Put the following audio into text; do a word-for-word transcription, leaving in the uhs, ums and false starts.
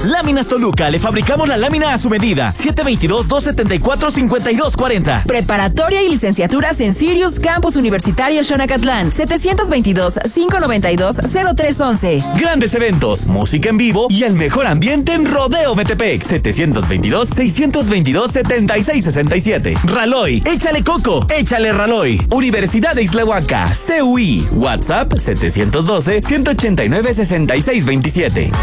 Láminas Toluca, le fabricamos la lámina a su medida. siete dos dos, dos siete cuatro, cinco dos cuatro cero. Preparatoria y licenciaturas en Sirius Campus Universitario Xonacatlán. setecientos veintidós, quinientos noventa y dos, cero tres once. Grandes eventos, música en vivo y el mejor ambiente en Rodeo Metepec. setecientos veintidós, seiscientos veintidós, setenta y seis sesenta y siete. Raloy, échale coco, échale Raloy. Universidad de Islahuaca, C U I. WhatsApp setecientos doce, ciento ochenta y nueve, sesenta y seis veintisiete.